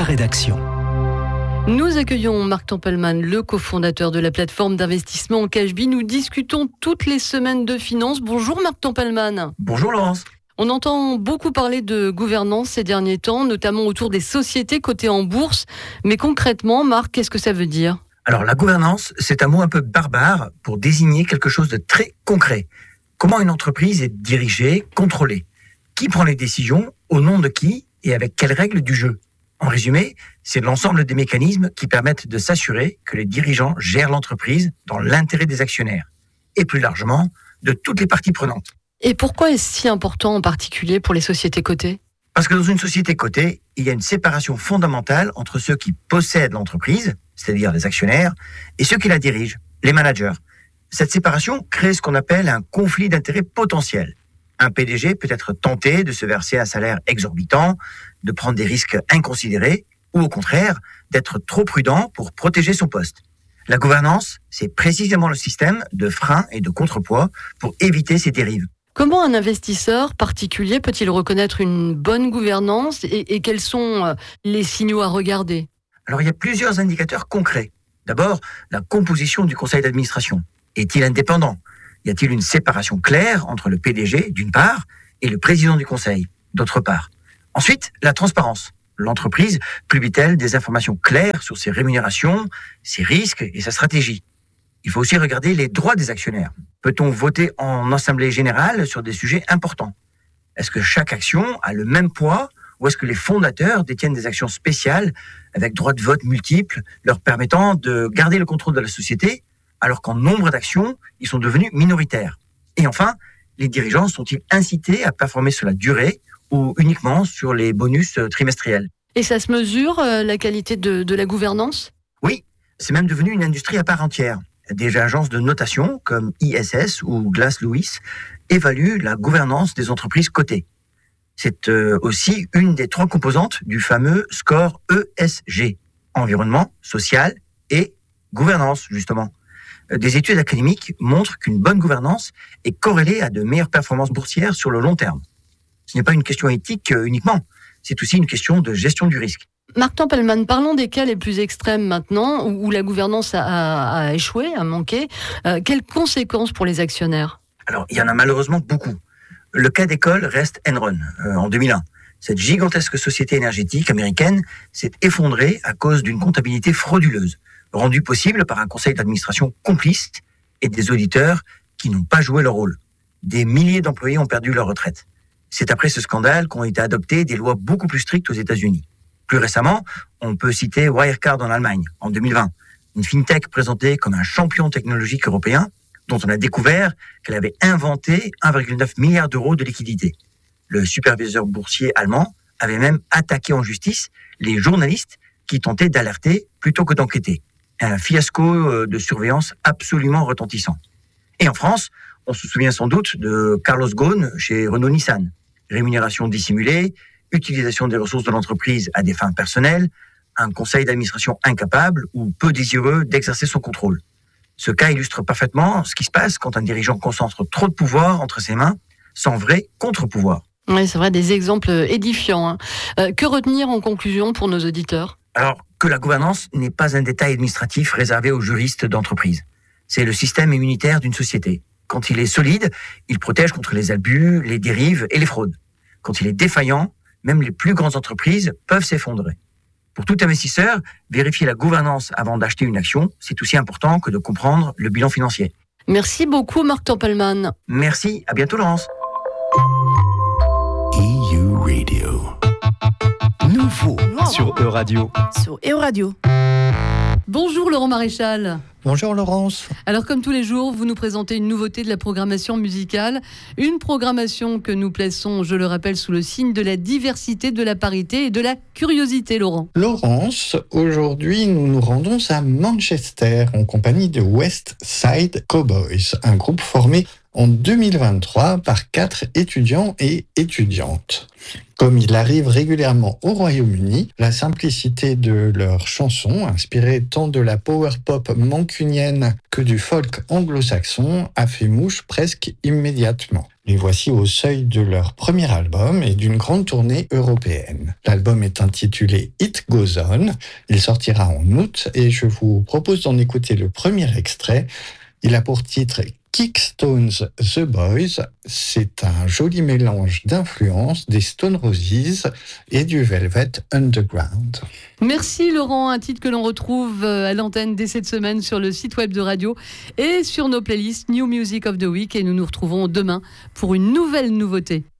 la rédaction. Nous accueillons Marc Tempelman, le cofondateur de la plateforme d'investissement Cashbee. Nous discutons toutes les semaines de finances. Bonjour Marc Tempelman. Bonjour Laurence. On entend beaucoup parler de gouvernance ces derniers temps, notamment autour des sociétés cotées en bourse. Mais concrètement, Marc, qu'est-ce que ça veut dire ? Alors la gouvernance, c'est un mot un peu barbare pour désigner quelque chose de très concret. Comment une entreprise est dirigée, contrôlée ? Qui prend les décisions ? Au nom de qui ? Et avec quelles règles du jeu ? En résumé, c'est l'ensemble des mécanismes qui permettent de s'assurer que les dirigeants gèrent l'entreprise dans l'intérêt des actionnaires et plus largement de toutes les parties prenantes. Et pourquoi est-ce si important en particulier pour les sociétés cotées ? Parce que dans une société cotée, il y a une séparation fondamentale entre ceux qui possèdent l'entreprise, c'est-à-dire les actionnaires, et ceux qui la dirigent, les managers. Cette séparation crée ce qu'on appelle un conflit d'intérêts potentiel. Un PDG peut être tenté de se verser un salaire exorbitant, de prendre des risques inconsidérés, ou au contraire, d'être trop prudent pour protéger son poste. La gouvernance, c'est précisément le système de frein et de contrepoids pour éviter ces dérives. Comment un investisseur particulier peut-il reconnaître une bonne gouvernance et quels sont les signaux à regarder ? Alors, il y a plusieurs indicateurs concrets. D'abord, la composition du conseil d'administration. Est-il indépendant ? Y a-t-il une séparation claire entre le PDG, d'une part, et le président du conseil, d'autre part ? Ensuite, la transparence. L'entreprise publie-t-elle des informations claires sur ses rémunérations, ses risques et sa stratégie ? Il faut aussi regarder les droits des actionnaires. Peut-on voter en assemblée générale sur des sujets importants ? Est-ce que chaque action a le même poids ou est-ce que les fondateurs détiennent des actions spéciales avec droit de vote multiples, leur permettant de garder le contrôle de la société alors qu'en nombre d'actions, ils sont devenus minoritaires ? Et enfin, les dirigeants sont-ils incités à performer sur la durée ou uniquement sur les bonus trimestriels ? Et ça se mesure, la qualité de la gouvernance ? Oui, c'est même devenu une industrie à part entière. Des agences de notation comme ISS ou Glass Lewis évaluent la gouvernance des entreprises cotées. C'est aussi une des 3 composantes du fameux score ESG, environnement, social et gouvernance, justement. Des études académiques montrent qu'une bonne gouvernance est corrélée à de meilleures performances boursières sur le long terme. Ce n'est pas une question éthique uniquement, c'est aussi une question de gestion du risque. Marc Tempelman, parlons des cas les plus extrêmes maintenant, où la gouvernance a échoué, a manqué. Quelles conséquences pour les actionnaires ? Alors, il y en a malheureusement beaucoup. Le cas d'école reste Enron, en 2001. Cette gigantesque société énergétique américaine s'est effondrée à cause d'une comptabilité frauduleuse, rendue possible par un conseil d'administration complice et des auditeurs qui n'ont pas joué leur rôle. Des milliers d'employés ont perdu leur retraite. C'est après ce scandale qu'ont été adoptées des lois beaucoup plus strictes aux États-Unis. Plus récemment, on peut citer Wirecard en Allemagne, en 2020, une fintech présentée comme un champion technologique européen dont on a découvert qu'elle avait inventé 1,9 milliard d'euros de liquidités. Le superviseur boursier allemand avait même attaqué en justice les journalistes qui tentaient d'alerter plutôt que d'enquêter. Un fiasco de surveillance absolument retentissant. Et en France, on se souvient sans doute de Carlos Ghosn chez Renault-Nissan. Rémunération dissimulée, utilisation des ressources de l'entreprise à des fins personnelles, un conseil d'administration incapable ou peu désireux d'exercer son contrôle. Ce cas illustre parfaitement ce qui se passe quand un dirigeant concentre trop de pouvoir entre ses mains, sans vrai contre-pouvoir. Oui, c'est vrai, des exemples édifiants. Que retenir en conclusion pour nos auditeurs ? Alors, que la gouvernance n'est pas un détail administratif réservé aux juristes d'entreprise. C'est le système immunitaire d'une société. Quand il est solide, il protège contre les abus, les dérives et les fraudes. Quand il est défaillant, même les plus grandes entreprises peuvent s'effondrer. Pour tout investisseur, vérifier la gouvernance avant d'acheter une action, c'est aussi important que de comprendre le bilan financier. Merci beaucoup Marc Tempelman. Merci, à bientôt Laurence. EU Radio. Nouveau sur E-Radio. Sur E-Radio. Bonjour Laurent Maréchal. Bonjour Laurence. Alors comme tous les jours, vous nous présentez une nouveauté de la programmation musicale. Une programmation que nous plaçons, je le rappelle, sous le signe de la diversité, de la parité et de la curiosité, Laurent. Laurence, aujourd'hui nous nous rendons à Manchester en compagnie de West Side Cowboys, un groupe formé en 2023 par 4 étudiants et étudiantes. Comme il arrive régulièrement au Royaume-Uni, la simplicité de leurs chansons, inspirées tant de la power pop mancunienne que du folk anglo-saxon, a fait mouche presque immédiatement. Les voici au seuil de leur premier album et d'une grande tournée européenne. L'album est intitulé It Goes On. Il sortira en août et je vous propose d'en écouter le premier extrait. Il a pour titre Kickstones The Boys. C'est un joli mélange d'influences des Stone Roses et du Velvet Underground. Merci Laurent, un titre que l'on retrouve à l'antenne dès cette semaine sur le site web de Radio et sur nos playlists New Music of the Week, et nous nous retrouvons demain pour une nouvelle nouveauté.